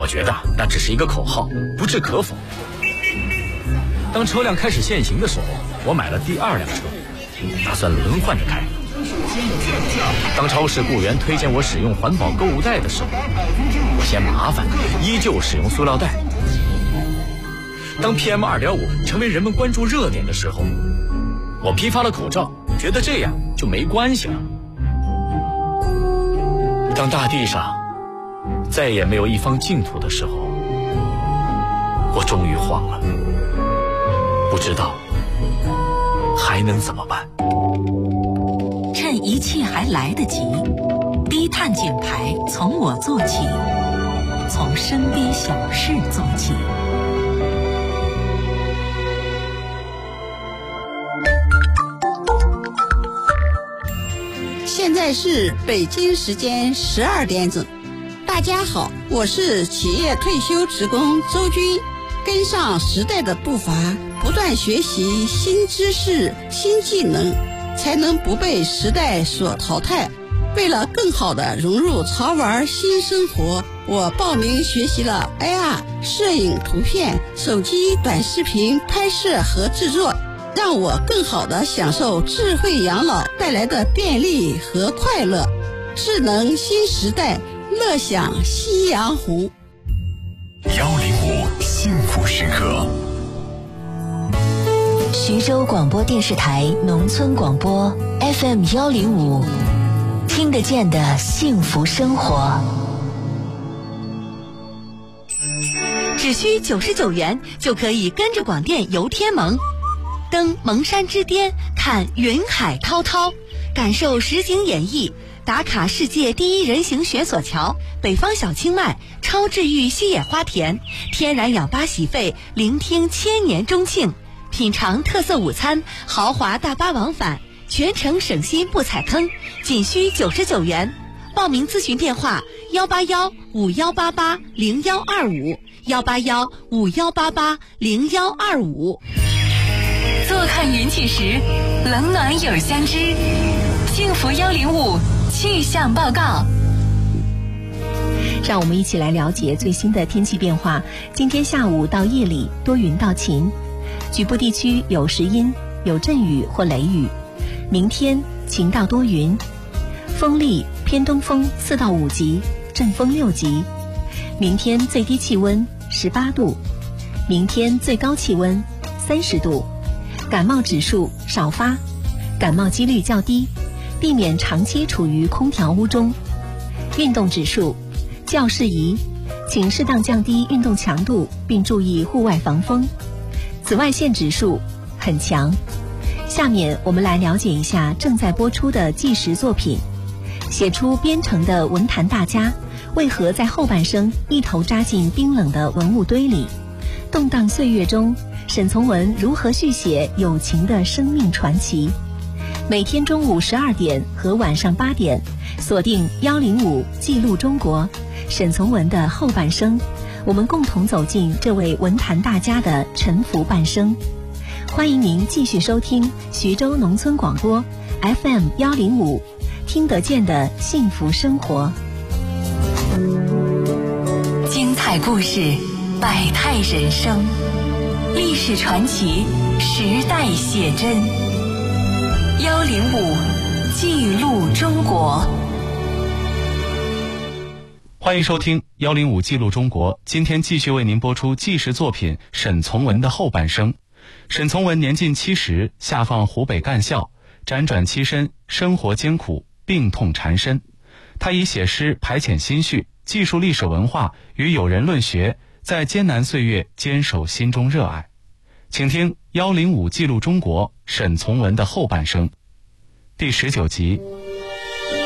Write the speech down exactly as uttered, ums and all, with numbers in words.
我觉得那只是一个口号，不置可否。当车辆开始限行的时候，我买了第二辆车，打算轮换着开。当超市雇员推荐我使用环保购物袋的时候，我嫌麻烦，依旧使用塑料袋。当 P M 二点五 成为人们关注热点的时候，我批发了口罩，觉得这样就没关系了。当大地上再也没有一方净土的时候，我终于慌了，不知道还能怎么办。 趁一切还来得及，低碳减排从我做起，从身边小事做起。 现在是北京时间十二点整。大家好，我是企业退休职工周军。跟上时代的步伐，不断学习新知识、新技能，才能不被时代所淘汰。为了更好地融入潮玩新生活，我报名学习了 A R 摄影、图片、手机短视频拍摄和制作，让我更好地享受智慧养老带来的便利和快乐。智能新时代，乐享夕阳红。 幺零五幸福时刻。 徐州广播电视台农村广播 F M 幺零五，听得见的幸福生活。 只需九十九元就可以跟着广电游天蒙，登蒙山之巅，看云海滔滔，感受实景演绎，打卡世界第一人行雪索桥、北方小清迈、超治愈西野花田、天然氧吧洗肺，聆听千年钟磬，品尝特色午餐，豪华大巴往返，全程省心不踩坑，仅需九十九元。报名咨询电话：幺八幺五幺八八零幺二五，幺八幺五幺八八零幺二五。 坐看云起时，冷暖有相知。幸福幺零五气象报告。 让我们一起来了解最新的天气变化。今天下午到夜里多云到晴，局部地区有时阴，有阵雨或雷雨。明天晴到多云，风力偏东风四到五级，阵风六级。明天最低气温十八度，明天最高气温三十度。感冒指数少发，感冒几率较低，避免长期处于空调屋中。运动指数较适宜，请适当降低运动强度，并注意户外防风。紫外线指数很强。下面我们来了解一下正在播出的纪实作品。写出边城的文坛大家为何在后半生一头扎进冰冷的文物堆里？动荡岁月中，沈从文如何续写友情的生命传奇？每天中午十二点和晚上八点，锁定幺零五记录中国，沈从文的后半生，我们共同走进这位文坛大家的沉浮半生。欢迎您继续收听徐州农村广播 F M 幺零五，听得见的幸福生活。 精彩故事，百态人生，历史传奇，时代写真。幺零五记录中国。 欢迎收听幺零五记录中国，今天继续为您播出纪实作品沈从文的后半生。沈从文年近七十，下放湖北干校，辗转栖身，生活艰苦，病痛缠身。他以写诗排遣心绪，记述历史文化与友人论学，在艰难岁月坚守心中热爱。请听幺零五记录中国沈从文的后半生第十九集。